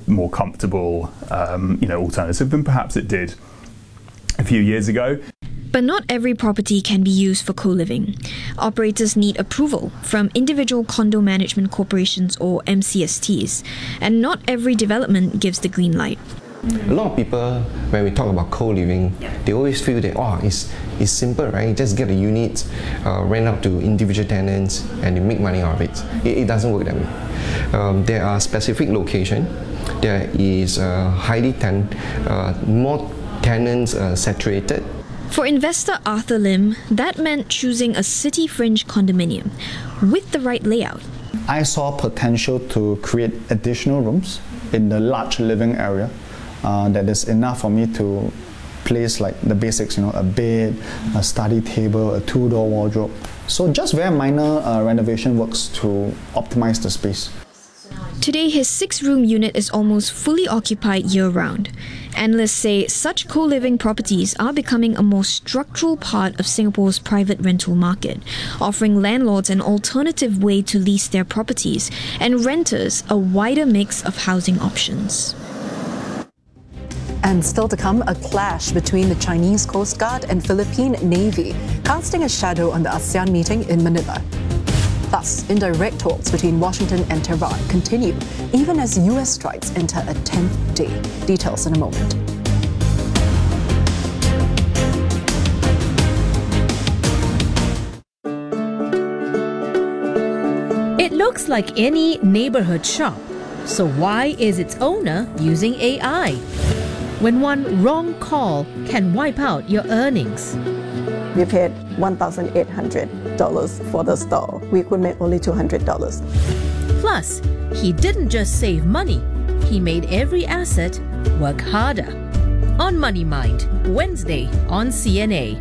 more comfortable, alternative than perhaps it did a few years ago. But not every property can be used for co-living. Operators need approval from individual condo management corporations or MCSTs, and not every development gives the green light. A lot of people, when we talk about co-living, they always feel that, it's simple, right? Just get a unit, rent out to individual tenants, and they make money out of it. It doesn't work that way. There are specific locations. There is more tenants saturated. For investor Arthur Lim, that meant choosing a city fringe condominium with the right layout. I saw potential to create additional rooms in the large living area that is enough for me to place like the basics, a bed, a study table, a 2-door wardrobe. So just very minor renovation works to optimize the space. Today, his 6-room unit is almost fully occupied year-round. Analysts say such co-living properties are becoming a more structural part of Singapore's private rental market, offering landlords an alternative way to lease their properties and renters a wider mix of housing options. And still to come, a clash between the Chinese Coast Guard and Philippine Navy, casting a shadow on the ASEAN meeting in Manila. Thus, indirect talks between Washington and Tehran continue, even as US strikes enter a 10th day. Details in a moment. It looks like any neighborhood shop. So why is its owner using AI? When one wrong call can wipe out your earnings. We paid $1,800 for the store. We could make only $200. Plus, he didn't just save money, he made every asset work harder. On Money Mind, Wednesday on CNA.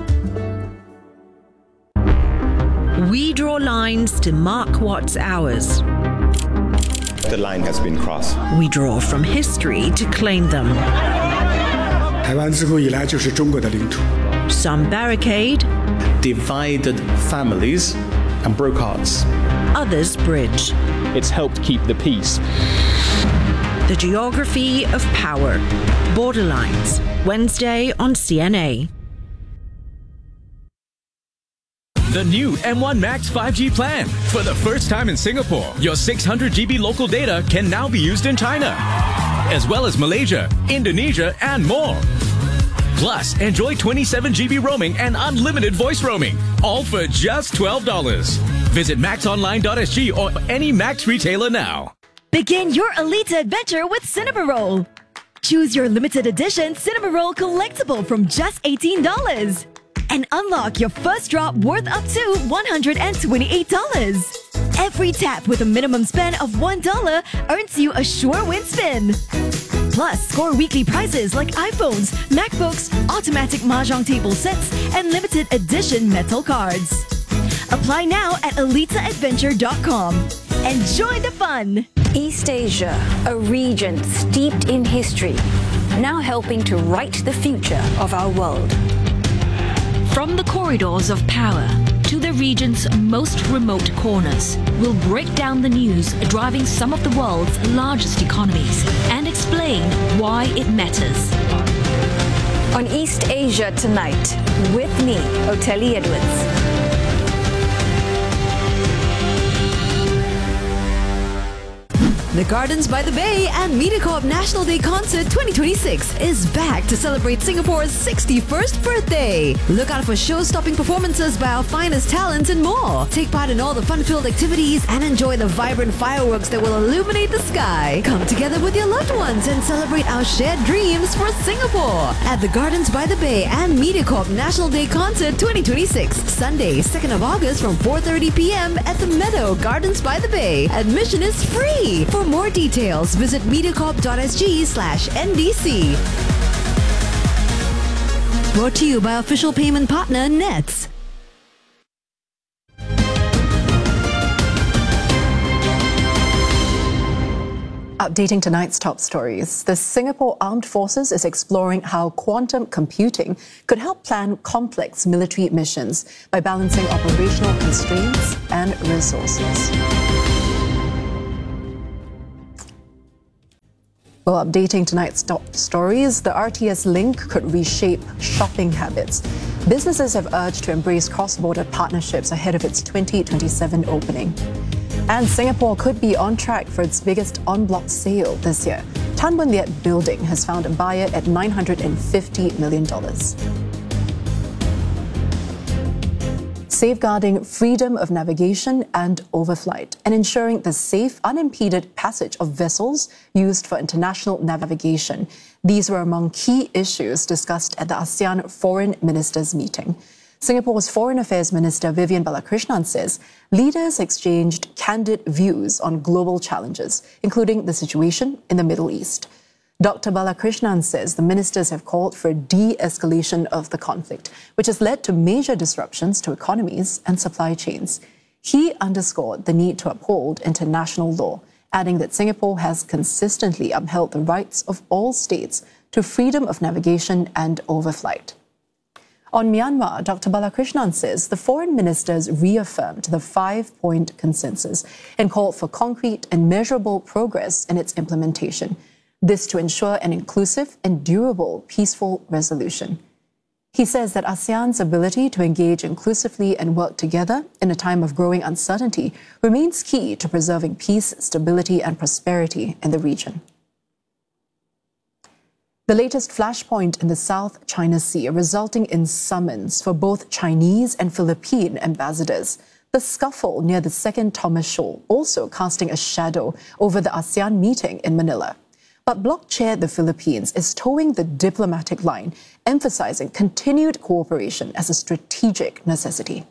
We draw lines to mark what's ours. The line has been crossed. We draw from history to claim them. 台湾自古以来就是中国的领土。 Some barricade, divided families and broke hearts. Others bridge. It's helped keep the peace. The geography of power. Borderlines. Wednesday on CNA. The new M1 Max 5G plan. For the first time in Singapore, your 600 GB local data can now be used in China, as well as Malaysia, Indonesia, and more. Plus, enjoy 27 GB roaming and unlimited voice roaming, all for just $12. Visit maxonline.sg or any Max retailer now. Begin your Elite adventure with Cinema Roll. Choose your limited edition Cinema Roll collectible from just $18 and unlock your first drop worth up to $128. Every tap with a minimum spend of $1 earns you a sure win spin. Plus, score weekly prizes like iPhones, MacBooks, automatic mahjong table sets, and limited edition metal cards. Apply now at elitaadventure.com. Enjoy the fun! East Asia, a region steeped in history, now helping to write the future of our world. From the corridors of power to the region's most remote corners, we'll break down the news driving some of the world's largest economies and explain why it matters. On East Asia Tonight, with me, Oteli Edwards. The Gardens by the Bay and MediaCorp National Day Concert 2026 is back to celebrate Singapore's 61st birthday. Look out for show-stopping performances by our finest talents and more. Take part in all the fun-filled activities and enjoy the vibrant fireworks that will illuminate the sky. Come together with your loved ones and celebrate our shared dreams for Singapore at the Gardens by the Bay and MediaCorp National Day Concert 2026, Sunday, 2nd of August from 4:30 p.m. at the Meadow Gardens by the Bay. Admission is free. For more details, visit mediacorp.sg/NDC. Brought to you by official payment partner Nets. Updating tonight's top stories. The Singapore Armed Forces is exploring how quantum computing could help plan complex military missions by balancing operational constraints and resources. Well, updating tonight's top stories, the RTS link could reshape shopping habits. Businesses have urged to embrace cross-border partnerships ahead of its 2027 opening. And Singapore could be on track for its biggest en-bloc sale this year. Tan Boon Liat Building has found a buyer at $950 million. Safeguarding freedom of navigation and overflight, and ensuring the safe, unimpeded passage of vessels used for international navigation. These were among key issues discussed at the ASEAN Foreign Ministers meeting. Singapore's Foreign Affairs Minister Vivian Balakrishnan says leaders exchanged candid views on global challenges, including the situation in the Middle East. Dr. Balakrishnan says the ministers have called for de-escalation of the conflict, which has led to major disruptions to economies and supply chains. He underscored the need to uphold international law, adding that Singapore has consistently upheld the rights of all states to freedom of navigation and overflight. On Myanmar, Dr. Balakrishnan says the foreign ministers reaffirmed the 5-point consensus and called for concrete and measurable progress in its implementation. This to ensure an inclusive and durable peaceful resolution. He says that ASEAN's ability to engage inclusively and work together in a time of growing uncertainty remains key to preserving peace, stability, and prosperity in the region. The latest flashpoint in the South China Sea, resulting in summons for both Chinese and Philippine ambassadors. The scuffle near the second Thomas Shoal also casting a shadow over the ASEAN meeting in Manila. But Bloc Chair the Philippines is towing the diplomatic line, emphasizing continued cooperation as a strategic necessity.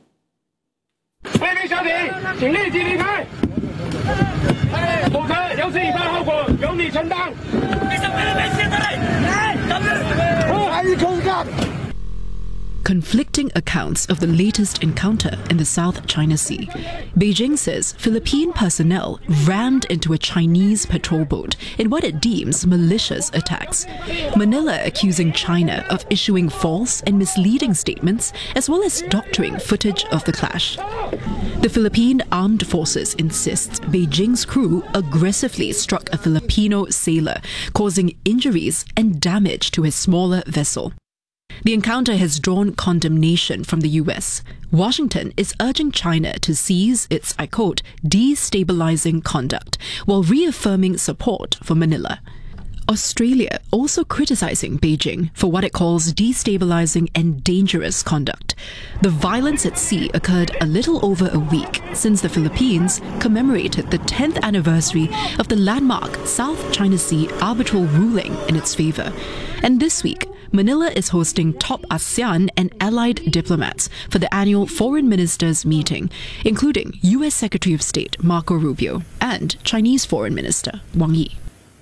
Conflicting accounts of the latest encounter in the South China Sea. Beijing says Philippine personnel rammed into a Chinese patrol boat in what it deems malicious attacks. Manila accusing China of issuing false and misleading statements as well as doctoring footage of the clash. The Philippine Armed Forces insists Beijing's crew aggressively struck a Filipino sailor, causing injuries and damage to his smaller vessel. The encounter has drawn condemnation from the US. Washington is urging China to cease its, I quote, destabilizing conduct, while reaffirming support for Manila. Australia also criticizing Beijing for what it calls destabilizing and dangerous conduct. The violence at sea occurred a little over a week since the Philippines commemorated the 10th anniversary of the landmark South China Sea arbitral ruling in its favor. And this week, Manila is hosting top ASEAN and allied diplomats for the annual Foreign Ministers meeting, including US Secretary of State Marco Rubio and Chinese Foreign Minister Wang Yi.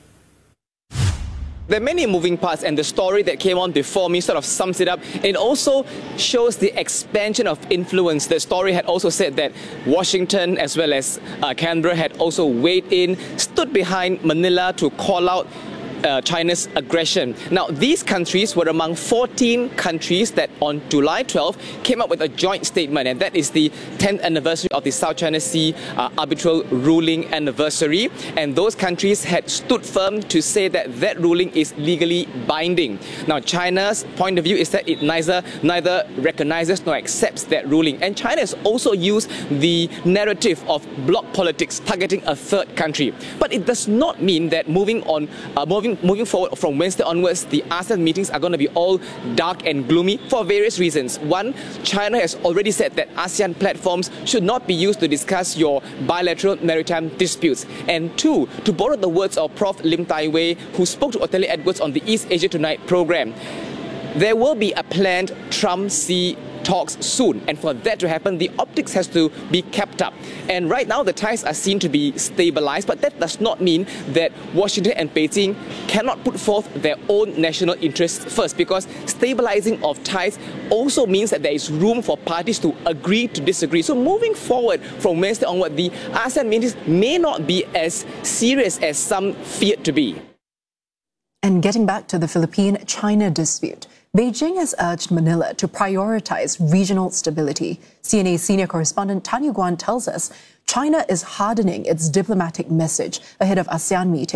There are many moving parts, and the story that came on before me sort of sums it up. It also shows the expansion of influence. The story had also said that Washington as well as Canberra had also weighed in, stood behind Manila to call out China's aggression. Now, these countries were among 14 countries that on July 12 came up with a joint statement, and that is the 10th anniversary of the South China Sea arbitral ruling anniversary. And those countries had stood firm to say that that ruling is legally binding. Now, China's point of view is that it neither recognizes nor accepts that ruling. And China has also used the narrative of bloc politics targeting a third country. But it does not mean that moving forward from Wednesday onwards, the ASEAN meetings are going to be all dark and gloomy for various reasons. One, China has already said that ASEAN platforms should not be used to discuss your bilateral maritime disputes. And two, to borrow the words of Prof. Lim Tai Wei, who spoke to Ottilie Edwards on the East Asia Tonight program, there will be a planned Trump-Xi talks soon, and for that to happen, the optics has to be kept up. And right now, the ties are seen to be stabilized, but that does not mean that Washington and Beijing cannot put forth their own national interests first, because stabilizing of ties also means that there is room for parties to agree to disagree. So moving forward from Wednesday onward, the ASEAN meetings may not be as serious as some feared to be. And getting back to the Philippine-China dispute, Beijing has urged Manila to prioritize regional stability. CNA senior correspondent Tan Yu Guan tells us China is hardening its diplomatic message ahead of ASEAN meetings,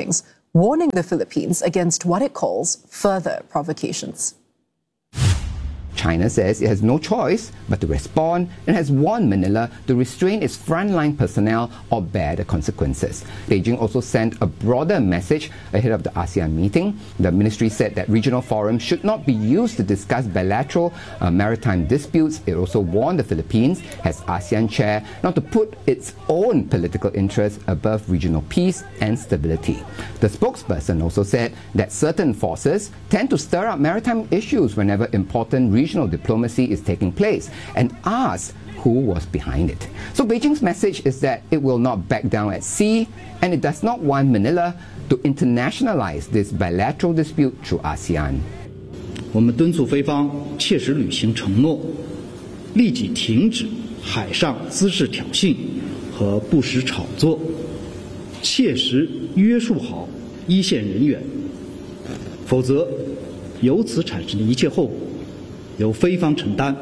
warning the Philippines against what it calls further provocations. China says it has no choice but to respond and has warned Manila to restrain its frontline personnel or bear the consequences. Beijing also sent a broader message ahead of the ASEAN meeting. The ministry said that regional forums should not be used to discuss bilateral maritime disputes. It also warned the Philippines, as ASEAN chair, not to put its own political interests above regional peace and stability. The spokesperson also said that certain forces tend to stir up maritime issues whenever important regional diplomacy is taking place, and asked who was behind it. So Beijing's message is that it will not back down at sea, and it does not want Manila to internationalize this bilateral dispute through ASEAN. 我们敦促菲方切实履行承诺，立即停止海上滋事挑衅和不实炒作，切实约束好一线人员，否则由此产生的一切后果由菲方承担。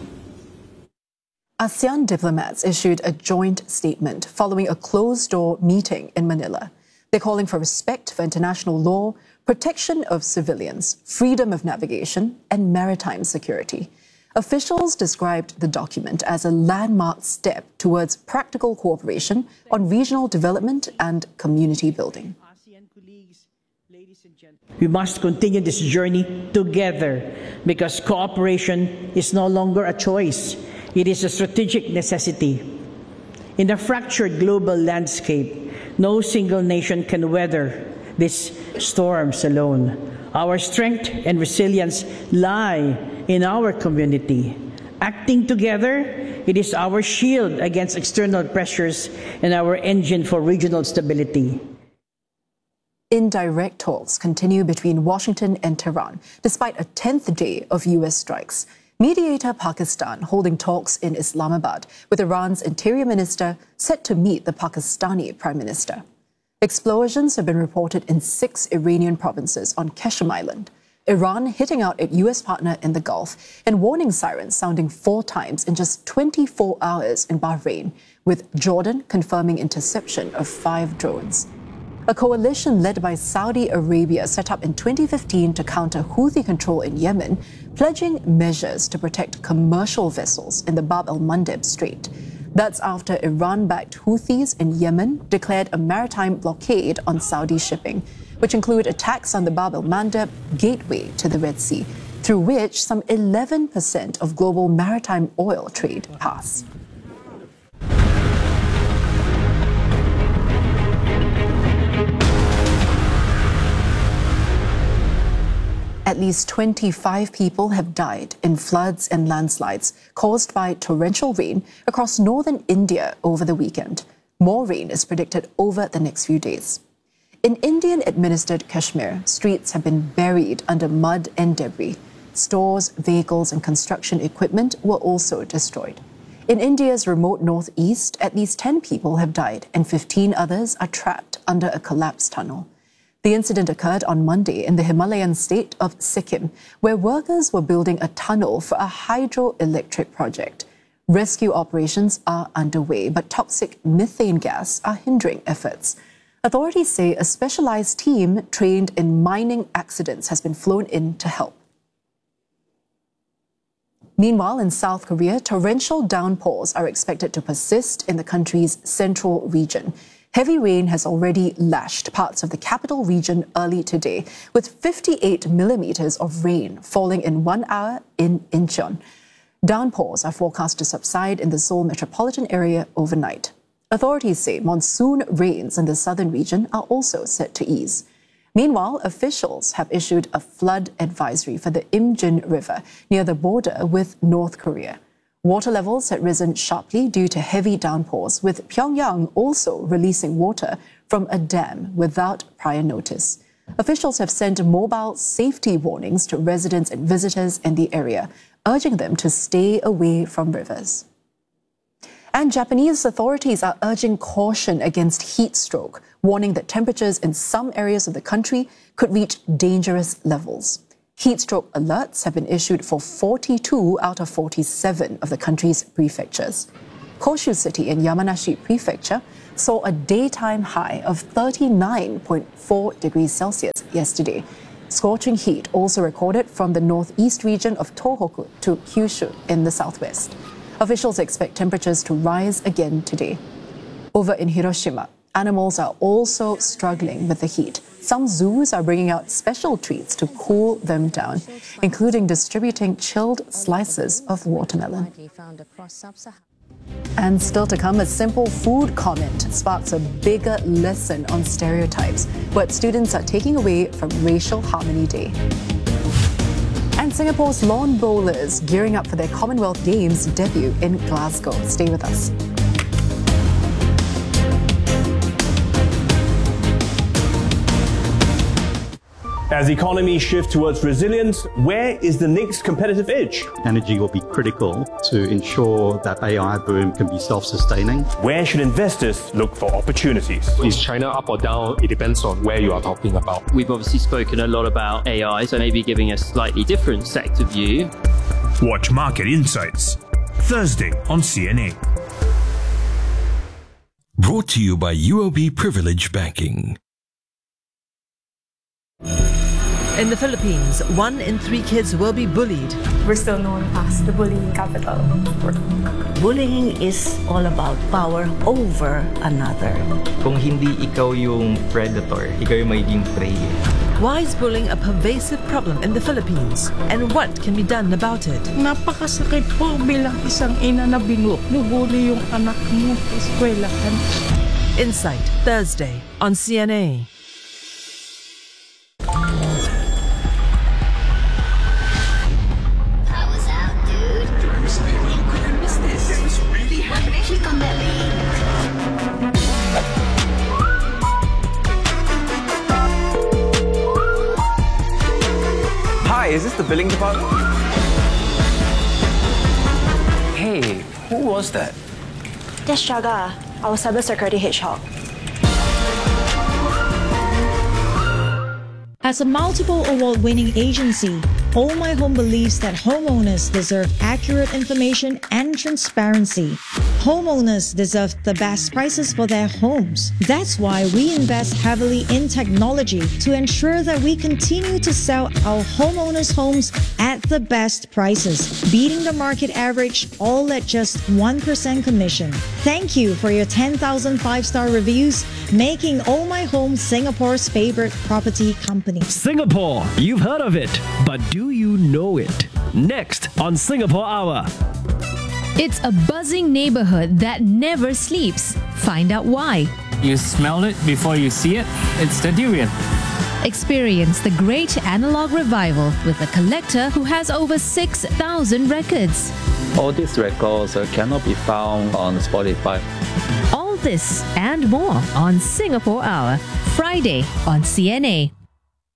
ASEAN diplomats issued a joint statement following a closed-door meeting in Manila. They're calling for respect for international law, protection of civilians, freedom of navigation, and maritime security. Officials described the document as a landmark step towards practical cooperation on regional development and community building. We must continue this journey together because cooperation is no longer a choice. It is a strategic necessity. In a fractured global landscape, no single nation can weather these storms alone. Our strength and resilience lie in our community. Acting together, it is our shield against external pressures and our engine for regional stability. Indirect talks continue between Washington and Tehran, despite a 10th day of US strikes. Mediator Pakistan holding talks in Islamabad with Iran's interior minister set to meet the Pakistani prime minister. Explosions have been reported in 6 Iranian provinces on Keshem Island. Iran hitting out its US partner in the Gulf, and warning sirens sounding 4 times in just 24 hours in Bahrain, with Jordan confirming interception of 5 drones. A coalition led by Saudi Arabia set up in 2015 to counter Houthi control in Yemen, pledging measures to protect commercial vessels in the Bab el-Mandeb Strait. That's after Iran-backed Houthis in Yemen declared a maritime blockade on Saudi shipping, which include attacks on the Bab el-Mandeb gateway to the Red Sea, through which some 11% of global maritime oil trade pass. At least 25 people have died in floods and landslides caused by torrential rain across northern India over the weekend. More rain is predicted over the next few days. In Indian-administered Kashmir, streets have been buried under mud and debris. Stores, vehicles, and construction equipment were also destroyed. In India's remote northeast, at least 10 people have died and 15 others are trapped under a collapsed tunnel. The incident occurred on Monday in the Himalayan state of Sikkim, where workers were building a tunnel for a hydroelectric project. Rescue operations are underway, but toxic methane gas are hindering efforts. Authorities say a specialized team trained in mining accidents has been flown in to help. Meanwhile, in South Korea, torrential downpours are expected to persist in the country's central region. Heavy rain has already lashed parts of the capital region early today, with 58 millimeters of rain falling in 1 hour in Incheon. Downpours are forecast to subside in the Seoul metropolitan area overnight. Authorities say monsoon rains in the southern region are also set to ease. Meanwhile, officials have issued a flood advisory for the Imjin River near the border with North Korea. Water levels had risen sharply due to heavy downpours, with Pyongyang also releasing water from a dam without prior notice. Officials have sent mobile safety warnings to residents and visitors in the area, urging them to stay away from rivers. And Japanese authorities are urging caution against heat stroke, warning that temperatures in some areas of the country could reach dangerous levels. Heat stroke alerts have been issued for 42 out of 47 of the country's prefectures. Koshu City in Yamanashi Prefecture saw a daytime high of 39.4 degrees Celsius yesterday. Scorching heat also recorded from the northeast region of Tohoku to Kyushu in the southwest. Officials expect temperatures to rise again today. Over in Hiroshima, animals are also struggling with the heat. Some zoos are bringing out special treats to cool them down, including distributing chilled slices of watermelon. And still to come, a simple food comment sparks a bigger lesson on stereotypes, what students are taking away from Racial Harmony Day. And Singapore's lawn bowlers gearing up for their Commonwealth Games debut in Glasgow. Stay with us. As economies shift towards resilience, where is the next competitive edge? Energy will be critical to ensure that AI boom can be self-sustaining. Where should investors look for opportunities? Is China up or down? It depends on where you are talking about. We've obviously spoken a lot about AI, so maybe giving a slightly different sector view. Watch Market Insights, Thursday on CNA. Brought to you by UOB Privilege Banking. In the Philippines, 1 in 3 kids will be bullied. We're still known as the bullying capital. Bullying is all about power over another. Kung hindi ikaw yung predator, ikaw yung magiging prey. Why is bullying a pervasive problem in the Philippines? And what can be done about it? Napakasakit po bilang isang ina na binubuli yung anak mo sa eskwelahan. Insight, Thursday on CNA. Hi, is this the billing department? Hey, who was that? That's Jaga, our cybersecurity hedgehog. As a multiple award-winning agency, All My Home believes that homeowners deserve accurate information and transparency. Homeowners deserve the best prices for their homes. That's why we invest heavily in technology to ensure that we continue to sell our homeowners' homes at the best prices, beating the market average, all at just 1% commission. Thank you for your 10,000 5-star reviews, making All My Home Singapore's favorite property company. Singapore, you've heard of it, but do you know it? Next on Singapore Hour. It's a buzzing neighborhood that never sleeps. Find out why. You smell it before you see it. It's the durian. Experience the great analog revival with a collector who has over 6,000 records. All these records cannot be found on Spotify. All this and more on Singapore Hour, Friday on CNA.